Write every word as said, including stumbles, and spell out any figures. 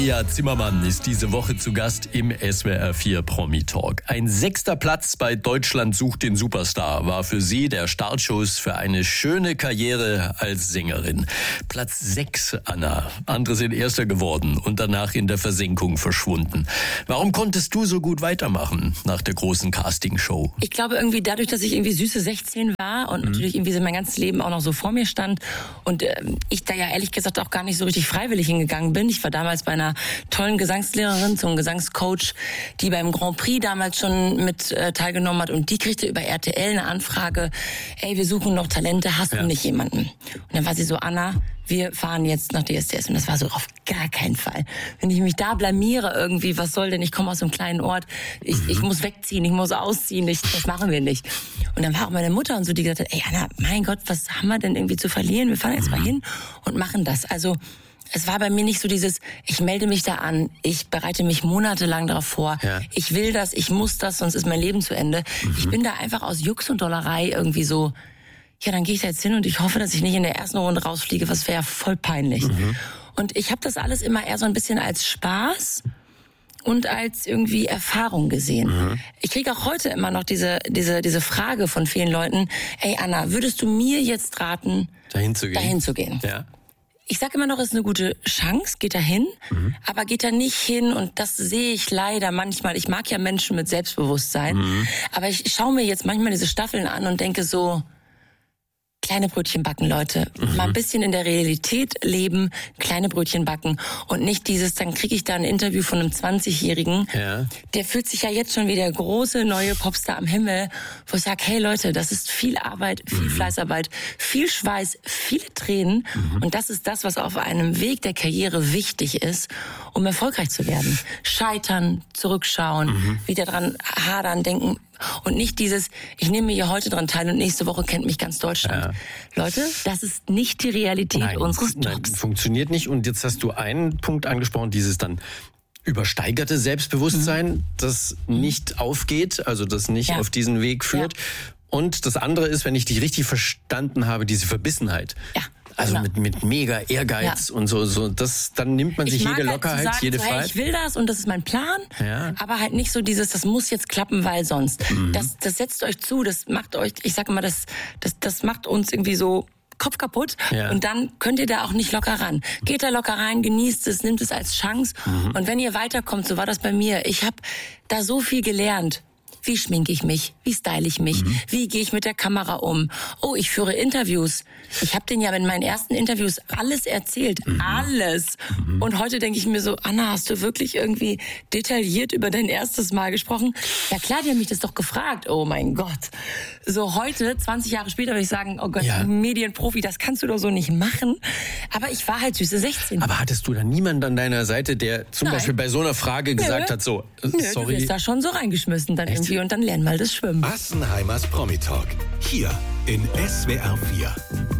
Ja, Zimmermann ist diese Woche zu Gast im S W R vier Promi Talk. Ein sechster Platz bei Deutschland sucht den Superstar war für sie der Startschuss für eine schöne Karriere als Sängerin. Platz sechs, Anna. Andere sind Erster geworden und danach in der Versenkung verschwunden. Warum konntest du so gut weitermachen nach der großen Castingshow? Ich glaube irgendwie dadurch, dass ich irgendwie süße sechzehn war und mhm. natürlich irgendwie so mein ganzes Leben auch noch so vor mir stand und äh, ich da ja ehrlich gesagt auch gar nicht so richtig freiwillig hingegangen bin. Ich war damals bei einer tollen Gesangslehrerin, so ein Gesangscoach, die beim Grand Prix damals schon mit äh, teilgenommen hat und die kriegte über R T L eine Anfrage, ey, wir suchen noch Talente, hast ja. du nicht jemanden? Und dann war sie so, Anna, wir fahren jetzt nach D S D S. Und das war so, auf gar keinen Fall. Wenn ich mich da blamiere irgendwie, was soll denn, ich komme aus einem kleinen Ort, ich, mhm. ich muss wegziehen, ich muss ausziehen, ich, das machen wir nicht. Und dann war auch meine Mutter und so, die gesagt hat, ey Anna, mein Gott, was haben wir denn irgendwie zu verlieren? Wir fahren jetzt mhm. mal hin und machen das. Also es war bei mir nicht so dieses, ich melde mich da an, ich bereite mich monatelang darauf vor, ja. ich will das, ich muss das, sonst ist mein Leben zu Ende. Mhm. Ich bin da einfach aus Jux und Dollerei irgendwie so, ja, dann gehe ich da jetzt hin und ich hoffe, dass ich nicht in der ersten Runde rausfliege, was wäre ja voll peinlich. Mhm. Und ich habe das alles immer eher so ein bisschen als Spaß und als irgendwie Erfahrung gesehen. Mhm. Ich kriege auch heute immer noch diese diese diese Frage von vielen Leuten, ey Anna, würdest du mir jetzt raten, dahin zu gehen? Dahin zu gehen? Ja. Ich sage immer noch, es ist eine gute Chance, geht da hin, mhm. aber geht da nicht hin und das sehe ich leider manchmal. Ich mag ja Menschen mit Selbstbewusstsein, mhm. aber ich schaue mir jetzt manchmal diese Staffeln an und denke so, kleine Brötchen backen, Leute. Mhm. Mal ein bisschen in der Realität leben, kleine Brötchen backen und nicht dieses, dann kriege ich da ein Interview von einem zwanzigjährigen, ja. der fühlt sich ja jetzt schon wie der große neue Popstar am Himmel, wo ich sage, hey Leute, das ist viel Arbeit, viel mhm. Fleißarbeit, viel Schweiß, viele Tränen mhm. und das ist das, was auf einem Weg der Karriere wichtig ist, um erfolgreich zu werden. Scheitern, zurückschauen, mhm. wieder dran hadern, denken, und nicht dieses, ich nehme mir hier heute dran teil und nächste Woche kennt mich ganz Deutschland. Ja. Leute, das ist nicht die Realität nein, unseres Jobs. Nein, funktioniert nicht. Und jetzt hast du einen Punkt angesprochen, dieses dann übersteigerte Selbstbewusstsein, mhm. das nicht aufgeht, also das nicht ja. auf diesen Weg führt. Ja. Und das andere ist, wenn ich dich richtig verstanden habe, diese Verbissenheit. Ja. Also genau. mit, mit mega Ehrgeiz ja. und so, so, das, dann nimmt man sich jede Lockerheit, halt sagen, jede so, Freiheit. Hey, ich will das und das ist mein Plan, ja. aber halt nicht so dieses, das muss jetzt klappen, weil sonst. Mhm. Das, das setzt euch zu, das macht euch, ich sage immer, das, das, das macht uns irgendwie so Kopf kaputt ja. und dann könnt ihr da auch nicht locker ran. Geht da locker rein, genießt es, nimmt es als Chance mhm. und wenn ihr weiterkommt, so war das bei mir, ich habe da so viel gelernt. Wie schminke ich mich? Wie style ich mich? Mhm. Wie gehe ich mit der Kamera um? Oh, ich führe Interviews. Ich habe denen ja in meinen ersten Interviews alles erzählt. Mhm. Alles. Mhm. Und heute denke ich mir so, Anna, hast du wirklich irgendwie detailliert über dein erstes Mal gesprochen? Ja klar, die haben mich das doch gefragt. Oh mein Gott. So heute, zwanzig Jahre später, würde ich sagen, oh Gott, ja. Medienprofi, das kannst du doch so nicht machen. Aber ich war halt süße sechzehn. Aber hattest du da niemanden an deiner Seite, der zum Nein. Beispiel bei so einer Frage gesagt Nö. hat, so, Nö, sorry. Du wirst da schon so reingeschmissen dann Echt? irgendwie. Und dann lernen wir das Schwimmen. Assenheimers Promi Talk. Hier in S W R vier.